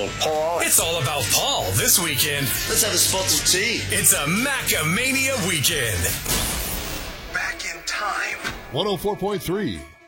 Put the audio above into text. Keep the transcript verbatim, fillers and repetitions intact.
Paul. It's all about Paul this weekend. Let's have a spot of tea. It's a Macamania weekend. Back in time. one oh four point three